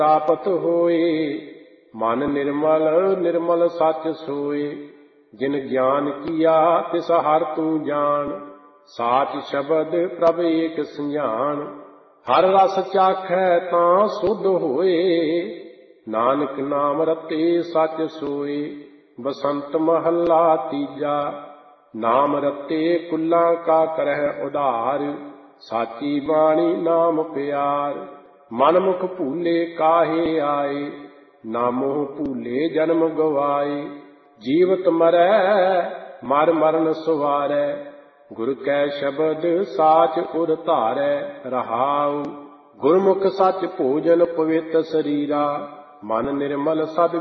ਪ੍ਰਾਪਤ ਹੋਏ। ਮਨ ਨਿਰਮਲ ਨਿਰਮਲ ਸੱਚ ਸੋਏ। ਜਿਨ ਗਿਆਨ ਕੀਆ ਤਿਸ ਹਰ ਤੂੰ ਜਾਣ। ਸਾਚ ਸ਼ਬਦ ਪ੍ਰਭ ਏਕ ਸੰਜਾਨ। ਹਰ ਰਸ ਚਾਖੈ ਤਾਂ ਸੁਧ ਹੋਏ। ਨਾਨਕ ਨਾਮ ਰਤੇ ਸੱਚ ਸੋਏ। ਬਸੰਤ ਮਹੱਲਾ ਤੀਜਾ। ਨਾਮ ਰਤੇ ਕੁਲਾਂ ਕਾ ਕਰਹਿ ਉਧਾਰ। ਸਾਚੀ ਬਾਣੀ ਨਾਮ ਪਿਆਰ। ਮਨ ਮੁਖ ਭੂਲੇ ਕਾਹੇ ਆਏ। ਨਾਮੋ ਭੂਲੇ ਜਨਮ ਗਵਾਏ। ਜੀਵਤ ਮਰੈ ਮਰ ਮਰਨ ਸੁਵਾਰੈ। ਗੁਰ ਕੈ ਸ਼ਬਦ ਸਾਚ ਉਰ ਧਾਰੈ। ਰਹਾਉ ਗੁਰਮੁਖ ਸੱਚ ਭੋਜਨ ਪਵਿੱਤ ਸਰੀਰਾ। ਮਨ ਨਿਰਮਲ ਸਦ